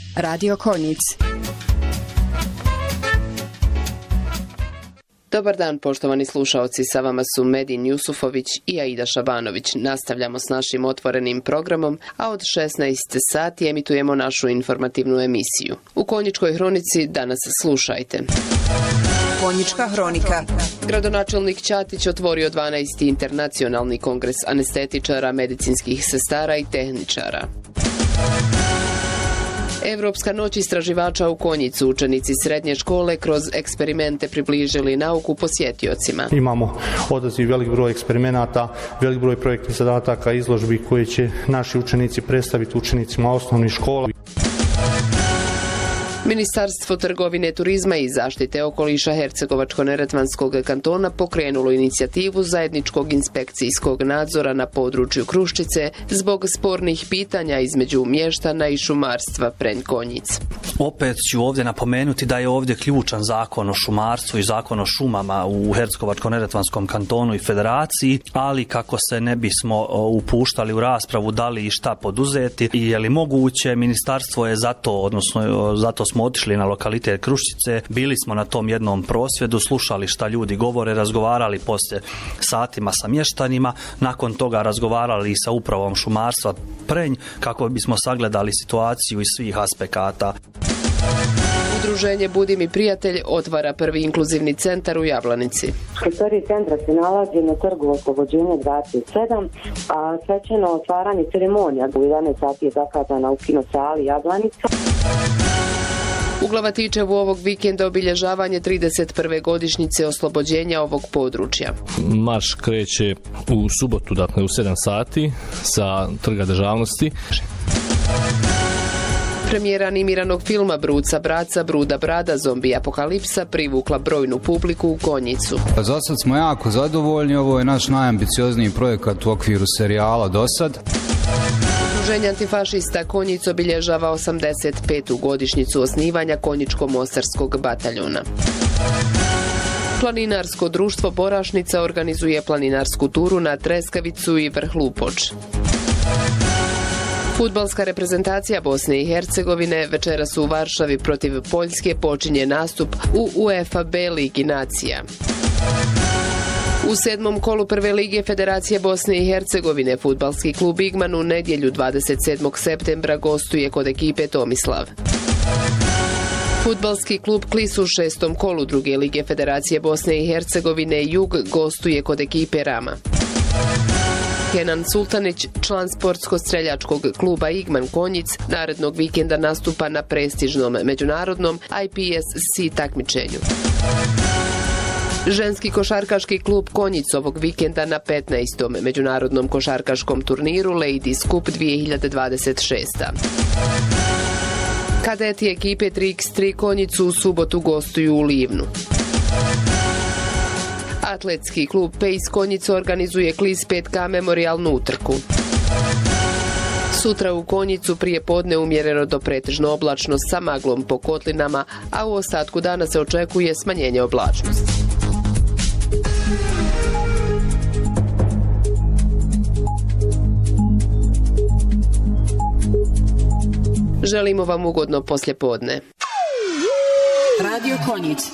Radio Konjic. Dobar dan, poštovani slušaoci, sa vama su Medin Jusufović i Aida Šabanović. Nastavljamo s našim otvorenim programom, a od 16 sati emitujemo našu informativnu emisiju. U Konjičkoj hronici danas slušajte. Konjička hronika. Gradonačelnik Ćatić otvorio 12. internacionalni kongres anestetičara, medicinskih sestara i tehničara. Evropska noć istraživača u Konjicu. Učenici srednje škole kroz eksperimente približili nauku posjetiocima. Imamo odaziv velik broj eksperimenata, velik broj projektnih zadataka, izložbi koje će naši učenici predstaviti učenicima osnovnih škola. Ministarstvo trgovine, turizma i zaštite okoliša Hercegovačko-neretvanskog kantona pokrenulo inicijativu zajedničkog inspekcijskog nadzora na području Kruščice zbog spornih pitanja između mještana i šumarstva Prenj Konjic. Opet ću ovdje napomenuti da je ovdje ključan zakon o šumarstvu i zakon o šumama u Hercegovačko-neretvanskom kantonu i federaciji, ali kako se ne bismo upuštali u raspravu da li i šta poduzeti i je li moguće, ministarstvo je zato smo otišli na lokalitet Kruščice, bili smo na tom jednom prosvjedu, slušali šta ljudi govore, razgovarali poslije satima sa mještanima, nakon toga razgovarali sa upravom šumarstva Prenj kako bismo sagledali situaciju iz svih aspekata. Udruženje Budi mi prijatelj otvara prvi inkluzivni centar u Jablanici. Prostorije centra se nalazi na trgu Oslobođenja 27, a svečano otvaranje ceremonija u 11 sati je zakazana u kinosali Jablanica. U Glavatičevu ovog vikenda obilježavanje 31. godišnjice oslobođenja ovog područja. Marš kreće u subotu, dakle u 7 sati sa Trga državnosti. Premijera animiranog filma Bruca Braca, Bruda Brada, zombi apokalipsa privukla brojnu publiku u Konjicu. Za sad smo jako zadovoljni, ovo je naš najambiciozniji projekat u okviru serijala do sad. Udruženje antifašista Konjic obilježava 85. godišnjicu osnivanja Konjičko-mostarskog bataljuna. Planinarsko društvo Borašnica organizuje planinarsku turu na Treskavicu i Vrh Lupoč. Fudbalska reprezentacija Bosne i Hercegovine večeras u Varšavi protiv Poljske počinje nastup u UEFA B Ligi nacija. U 7. kolu prve lige Federacije Bosne i Hercegovine fudbalski klub Igman u nedjelju 27. septembra gostuje kod ekipe Tomislav. Fudbalski klub Klis u 6. kolu druge lige Federacije Bosne i Hercegovine Jug gostuje kod ekipe Rama. Kenan Sultanić, član sportsko-streljačkog kluba Igman Konjic, narednog vikenda nastupa na prestižnom međunarodnom IPSC takmičenju. Ženski košarkaški klub Konjic ovog vikenda na 15. međunarodnom košarkaškom turniru Ladies Cup 2026. Kadeti ekipe 3x3 Konjicu u subotu gostuju u Livnu. Atletski klub Pejs Konjic organizuje Klis 5K memorijalnu utrku. Sutra u Konjicu prije podne umjereno do pretežno oblačno sa maglom po kotlinama, a u ostatku dana se očekuje smanjenje oblačnosti. Želimo vam ugodno poslijepodne. Radio Konjic.